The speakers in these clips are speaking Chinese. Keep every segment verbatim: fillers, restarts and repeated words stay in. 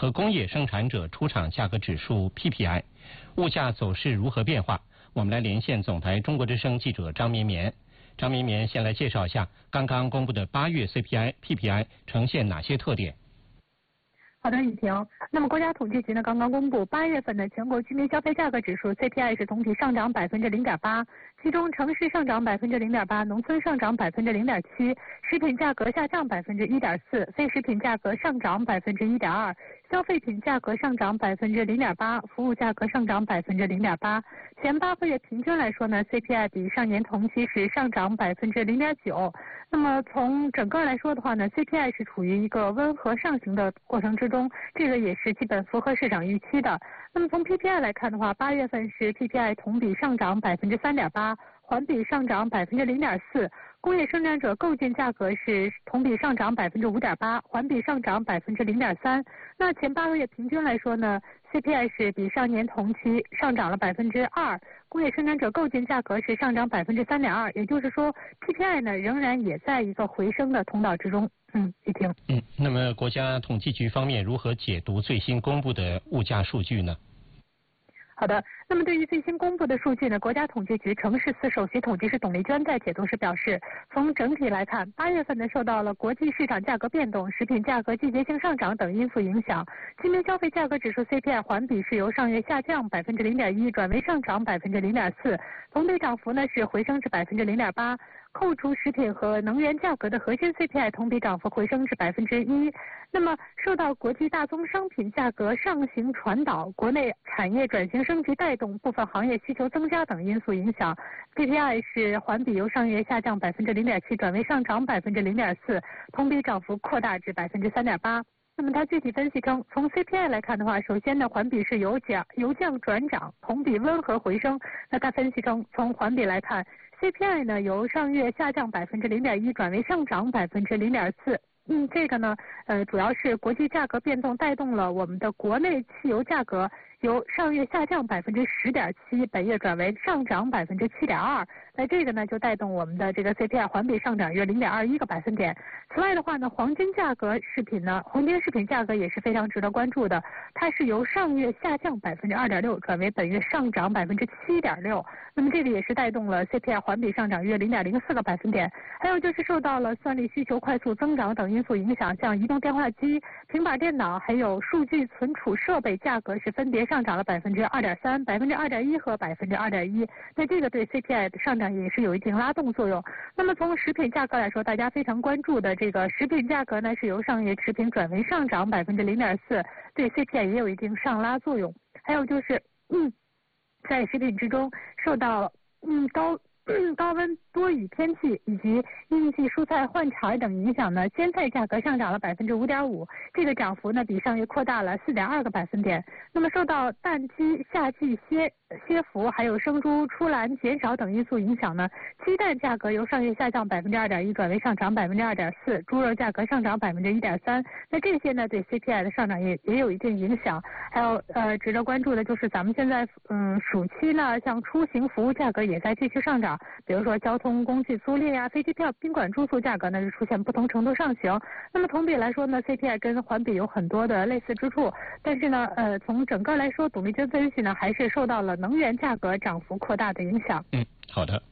和工业生产者出厂价格指数 P P I， 物价走势如何变化？我们来连线总台中国之声记者张绵绵。张绵绵先来介绍一下刚刚公布的八月 C P I、P P I 呈现哪些特点？ 好的，雨婷。那么国家统计局呢刚刚公布八月份的全国居民消费价格指数 C P I 是同比上涨百分之零点八，其中城市上涨百分之零点八，农村上涨百分之零点七，食品价格下降百分之一点四，非食品价格上涨百分之一点二，消费品价格上涨百分之零点八，服务价格上涨百分之零点八。前八个月平均来说呢 ，C P I 比上年同期是上涨百分之零点九。那么从整个来说的话呢 ，C P I 是处于一个温和上行的过程之中，这个也是基本符合市场预期的。那么从 P P I 来看的话，八月份是 P P I 同比上涨百分之三点八，环比上涨百分之零点四。工业生产者购进价格是同比上涨百分之五点八，环比上涨百分之零点三。那前八个月平均来说呢 ，C P I 是比上年同期上涨了百分之二，工业生产者购进价格是上涨百分之三点二，也就是说 P P I 呢仍然也在一个回升的通道之中。嗯，雨婷。 嗯，那么国家统计局方面如何解读最新公布的物价数据呢？ 好的，那么对于最新公布的数据呢，国家统计局城市司首席统计师董丽娟在解读时表示，从整体来看，八月份呢受到了国际市场价格变动、食品价格季节性上涨等因素影响，居民消费价格指数 C P I 环比是由上月下降百分之零点一转为上涨百分之零点四，同比涨幅呢是回升至百分之零点八。扣除食品和能源价格的核心 C P I 同比涨幅回升至百分之一。那么受到国际大宗商品价格上行传导、国内产业转型升级带动、部分行业需求增加等因素影响 ，P P I 是环比由上月下降百分之零点七转为上涨百分之零点四，同比涨幅扩大至百分之三点八。那么他具体分析称，从 C P I 来看的话，首先呢，环比是由降由降转涨，同比温和回升。那他分析称，从环比来看 ，C P I 呢由上月下降百分之零点一转为上涨百分之零点四。嗯，这个呢，呃，主要是国际价格变动带动了我们的国内汽油价格由上月下降百分之十点七，本月转为上涨百分之七点二。那这个呢，就带动我们的这个 C P I 环比上涨约零点二一个百分点。此外的话呢，黄金价格饰品呢，黄金饰品价格也是非常值得关注的，它是由上月下降百分之二点六转为本月上涨百分之七点六。那么这个也是带动了 C P I 环比上涨约零点零四个百分点。还有就是受到了算力需求快速增长等因素影响，像移动电话机、平板电脑还有数据存储设备价格是分别上涨了百分之二点三、百分之二点一和百分之二点一。那这个对 C P I 的上涨也是有一定拉动作用。那么从食品价格来说，大家非常关注的这个食品价格呢，是由上月持平转为上涨百分之零点四，对 C P I 也有一定上拉作用。还有就是，嗯，在食品之中受到嗯高。嗯，高温多雨天气以及应季蔬菜换茬等影响呢，鲜菜价格上涨了百分之五点五，这个涨幅呢比上月扩大了四点二个百分点。那么受到淡季、夏季歇歇伏，还有生猪出栏减少等因素影响呢，鸡蛋价格由上月下降百分之二点一转为上涨百分之二点四，猪肉价格上涨百分之一点三。那这些呢对 C P I 的上涨也也有一定影响。还有呃值得关注的就是咱们现在嗯暑期呢，像出行服务价格也在继续上涨。比如说交通工具租赁啊、飞机票、宾馆住宿价格呢是出现不同程度上行。那么同比来说呢 ，C P I 跟环比有很多的类似之处，但是呢，呃，从整个来说，董丽娟分析呢，还是受到了能源价格涨幅扩大的影响。 嗯，好的。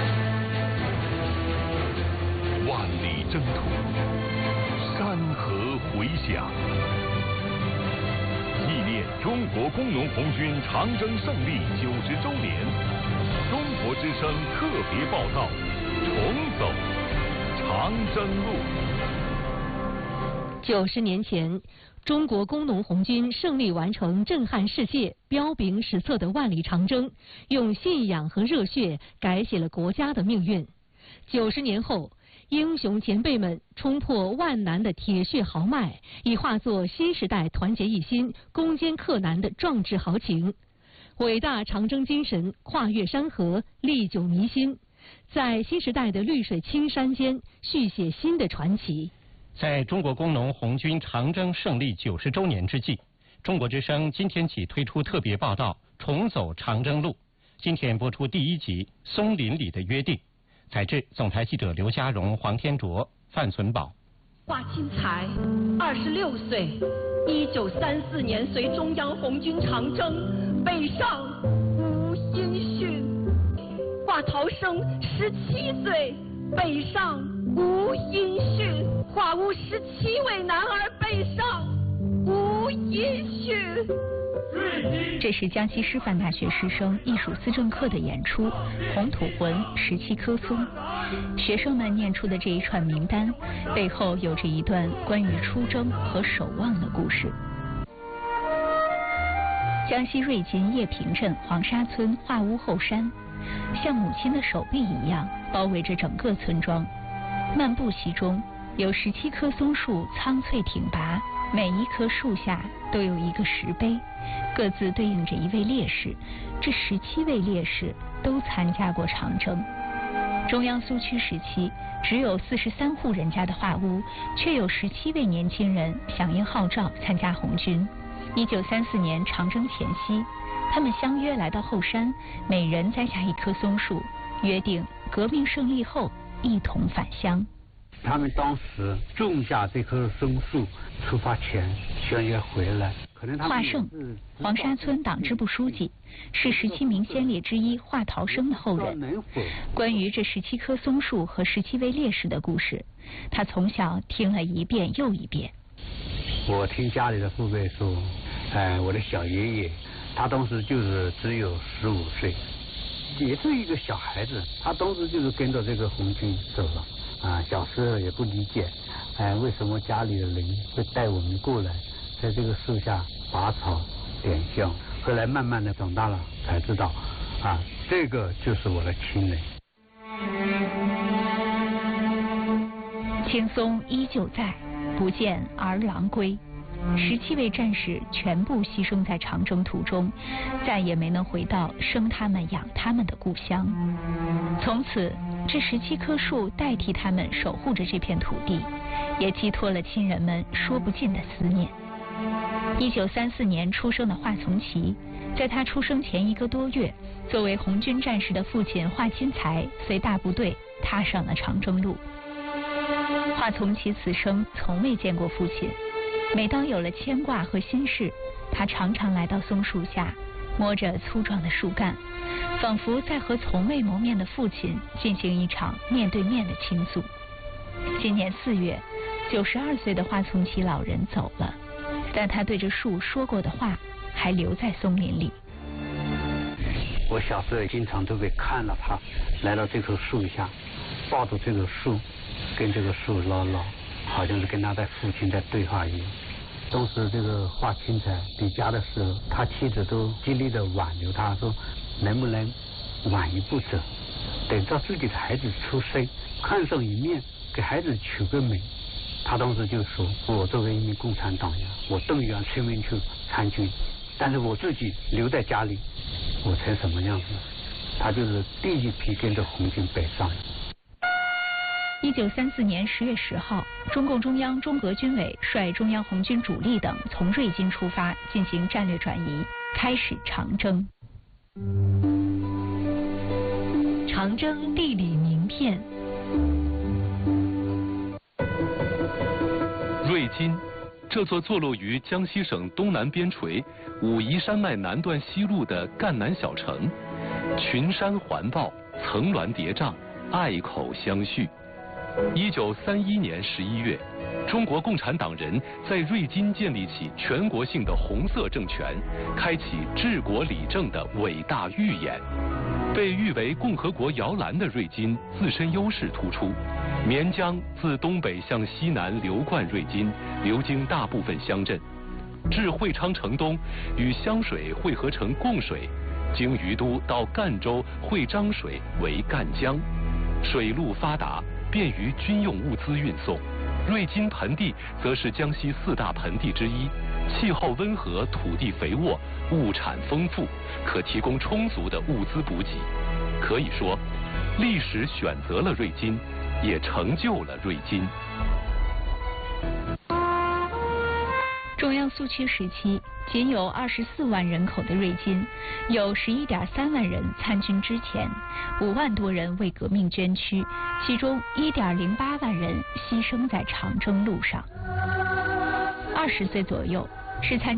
万里征途，山河回响。纪念中国工农红军长征胜利九十周年，中国之声特别报道：重走长征路。 九十年前，中国工农红军胜利完成震撼世界、彪炳史册的万里长征，用信仰和热血改写了国家的命运。九十年后，英雄前辈们冲破万难的铁血豪迈，已化作新时代团结一心、攻坚克难的壮志豪情。伟大长征精神跨越山河，历久弥新，在新时代的绿水青山间续写新的传奇。 在中国工农红军长征胜利九十周年之际，中国之声今天起推出特别报道《重走长征路》。今天播出第一集《松林里的约定》。采制总台记者刘家荣、黄天卓、范存宝。 华钦才，二十六岁，一九三四年随中央红军长征，北上无音讯。华陶生，十七岁，北上无音讯。华屋十七位男儿北上无音讯。 这是江西师范大学师生艺术思政课的演出《红土魂》十七棵松。学生们念出的这一串名单，背后有着一段关于出征和守望的故事。江西瑞金叶坪镇黄沙村华屋后山，像母亲的手臂一样包围着整个村庄。漫步其中，有十七棵松树苍翠挺拔，每一棵树下都有一个石碑，各自对应着一位烈士。这十七位烈士都参加过长征。中央苏区时期，只有四十三户人家的华屋，却有十七位年轻人响应号召参加红军。一九三四年长征前夕，他们相约来到后山，每人栽下一棵松树，约定革命胜利后一同返乡。 他们当时种下这棵松树，出发前相约回来。 华胜，黄沙村党支部书记，是十七名先烈之一华陶生的后人。关于这十七棵松树和十七位烈士的故事，他从小听了一遍又一遍。 我听家里的父辈说，哎，我的小爷爷，他当时就是只有十五岁，也是一个小孩子，他当时就是跟着这个红军走了。啊，小时候也不理解，哎，为什么家里的人会带我们过来，在这个树下拔草点香。后来慢慢的长大了，才知道，啊，这个就是我的亲人。 青松依旧在，不见儿郎归。十七位战士全部牺牲在长征途中，再也没能回到生他们养他们的故乡。从此，这十七棵树代替他们守护着这片土地，也寄托了亲人们说不尽的思念。一九三四年出生的华从耆，在他出生前一个多月，作为红军战士的父亲华钦才随大部队踏上了长征路。华从耆此生从未见过父亲，每当有了牵挂和心事，他常常来到松树下，摸着粗壮的树干，仿佛在和从未谋面的父亲进行一场面对面的倾诉。今年四月，九十二岁的华从耆老人走了，但他对着树说过的话还留在松林里。 我小时候经常都会看到他来到这棵树下，抱着这个树，跟这个树唠唠，好像是跟他的父亲在对话一样。当时这个华钦才离家的时候，他妻子都极力的挽留他，说能不能晚一步走，等到自己的孩子出生，看上一面，给孩子取个名。他当时就说，我作为一名共产党员，我动员村民去参军，但是我自己留在家里，我成什么样子？他就是第一批跟着红军北上。 一九三四年十月十号，中共中央中革军委率中央红军主力等从瑞金出发，进行战略转移，开始长征。 长征地理名片。 瑞金，这座坐落于江西省东南边陲武夷山脉南段西麓的赣南小城，群山环抱，层峦叠嶂，隘口相续。一九三一年十一月，中国共产党人在瑞金建立起全国性的红色政权，开启治国理政的伟大预演。被誉为共和国摇篮的瑞金自身优势突出，绵江自东北向西南流贯瑞金，流经大部分乡镇，至会昌城东，与湘水汇合成贡水，经于都到赣州汇漳水为赣江，水路发达，便于军用物资运送。瑞金盆地则是江西四大盆地之一，气候温和，土地肥沃，物产丰富，可提供充足的物资补给。可以说，历史选择了瑞金，也成就了瑞金。 中中央苏区时期，仅有二十四万人口的瑞金，有十一点三万人参军之前，五万多人为革命捐躯，其中一点零八万人牺牲在长征路上。二十岁左右是参